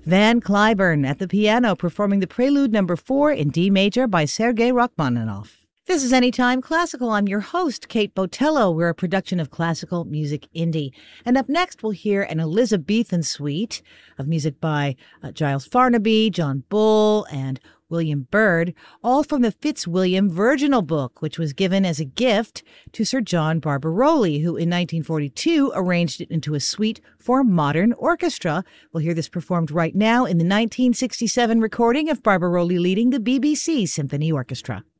Van Cliburn at the piano performing the Prelude No. 4 in D major by Sergei Rachmaninoff. This is Anytime Classical. I'm your host, Kate Botello. We're a production of Classical Music Indie. And up next, we'll hear an Elizabethan suite of music by Giles Farnaby, John Bull, and William Byrd, all from the Fitzwilliam Virginal Book, which was given as a gift to Sir John Barbaroli, who in 1942 arranged it into a suite for modern orchestra. We'll hear this performed right now in the 1967 recording of Barbaroli leading the BBC Symphony Orchestra.